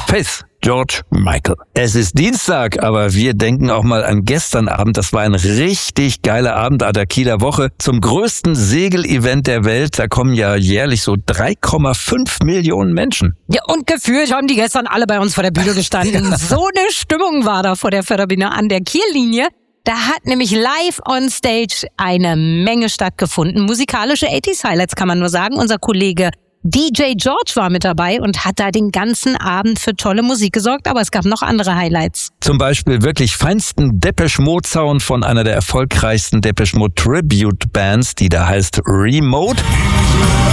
Faith, George Michael. Es ist Dienstag, aber wir denken auch mal an gestern Abend. Das war ein richtig geiler Abend an der Kieler Woche zum größten Segelevent der Welt. Da kommen ja jährlich so 3,5 Millionen Menschen. Ja, und gefühlt haben die gestern alle bei uns vor der Bühne gestanden. So eine Stimmung war da vor der Förderbühne an der Kiellinie. Da hat nämlich live on stage eine Menge stattgefunden. Musikalische 80s Highlights kann man nur sagen. Unser Kollege DJ George war mit dabei und hat da den ganzen Abend für tolle Musik gesorgt, aber es gab noch andere Highlights. Zum Beispiel wirklich feinsten Depeche Mode Sound von einer der erfolgreichsten Depeche Mode Tribute Bands, die da heißt Remote.